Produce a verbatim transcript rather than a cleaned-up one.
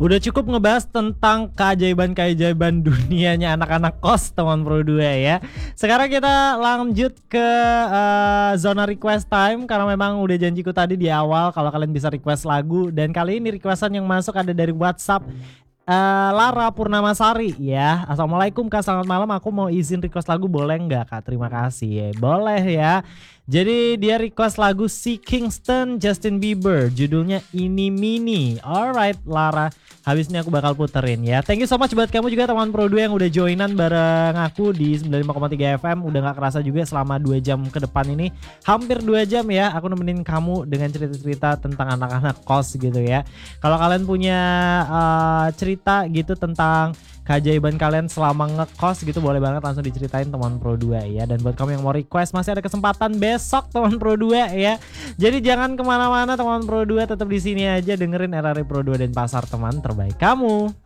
Udah cukup ngebahas tentang keajaiban-keajaiban dunianya anak-anak kos teman Pro dua ya. Sekarang kita lanjut ke uh, zona request time, karena memang udah janjiku tadi di awal kalau kalian bisa request lagu, dan kali ini requestan yang masuk ada dari WhatsApp uh, Lara Purnamasari ya. Assalamualaikum Kak, selamat malam, aku mau izin request lagu boleh nggak Kak? Terima kasih ya. Boleh ya. Jadi dia request lagu Si Kingston Justin Bieber, judulnya Ini Mini. Alright Lara, habis ini aku bakal puterin ya. Thank you so much buat kamu juga teman Pro dua yang udah joinan bareng aku di sembilan puluh lima koma tiga F M. Udah gak kerasa juga selama dua jam ke depan ini, hampir dua jam ya, aku nemenin kamu dengan cerita-cerita tentang anak-anak kos gitu ya. Kalau kalian punya uh, cerita gitu tentang keajaiban kalian selama ngekos gitu, boleh banget langsung diceritain teman Pro dua ya. Dan buat kamu yang mau request, masih ada kesempatan besok teman Pro dua ya. Jadi jangan kemana-mana teman Pro dua, tetap di sini aja dengerin R R I Pro dua dan Pasar, teman terbaik kamu.